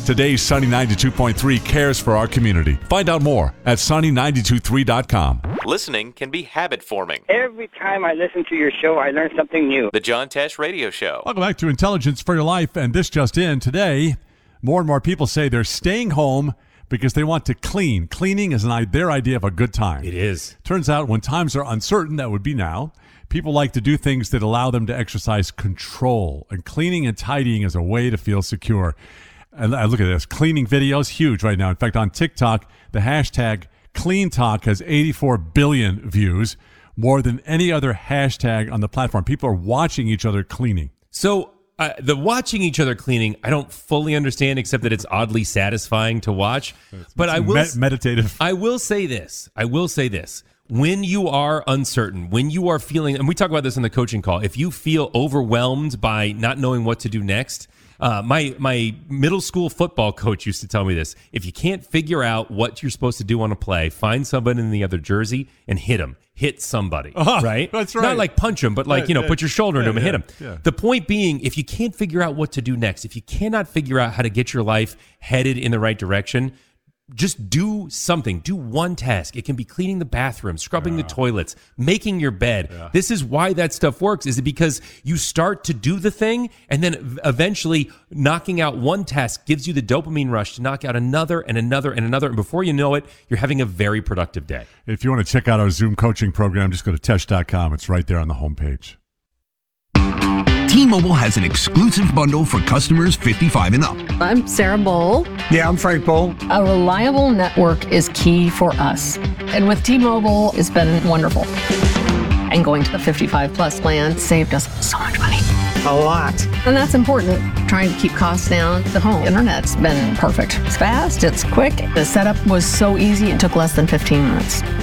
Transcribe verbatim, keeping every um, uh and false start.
Today's Sunny ninety-two point three cares for our community. Find out more at sunny nine two three dot com. Listening can be habit-forming. Every time I listen to your show, I learn something new. The John Tesh Radio Show. Welcome back to Intelligence for Your Life, and this just in. Today, more and more people say they're staying home because they want to clean. Cleaning is an, their idea of a good time. It is. Turns out when times are uncertain, that would be now, people like to do things that allow them to exercise control. And cleaning and tidying is a way to feel secure. And I look at this. Cleaning videos, huge right now. In fact, on TikTok, the hashtag CleanTalk has eighty-four billion views, more than any other hashtag on the platform. People are watching each other cleaning. So uh, the watching each other cleaning, I don't fully understand, except that it's oddly satisfying to watch. It's, but it's I will med- meditative. I will say this. I will say this. When you are uncertain, when you are feeling, and we talk about this in the coaching call, if you feel overwhelmed by not knowing what to do next, uh, my my middle school football coach used to tell me this. If you can't figure out what you're supposed to do on a play, find somebody in the other jersey and hit them. Hit somebody, uh-huh, right? That's right. Not like punch them, but like, yeah, you know, yeah, put your shoulder yeah, into them yeah, and hit them. yeah. The point being, if you can't figure out what to do next, if you cannot figure out how to get your life headed in the right direction, just do something. Do one task. It can be cleaning the bathroom, scrubbing yeah. the toilets, making your bed. Yeah. This is why that stuff works, is it because you start to do the thing, and then eventually knocking out one task gives you the dopamine rush to knock out another and another and another. And before you know it, you're having a very productive day. If you want to check out our Zoom coaching program, just go to tesh dot com. It's right there on the homepage. T-Mobile has an exclusive bundle for customers fifty-five and up. I'm Sarah Bowl. Yeah, I'm Frank Bowl. A reliable network is key for us. And with T-Mobile, it's been wonderful. And going to the fifty-five plus plan saved us so much money. A lot. And that's important. Trying to keep costs down. The home internet's been perfect. It's fast, it's quick. The setup was so easy, it took less than fifteen minutes.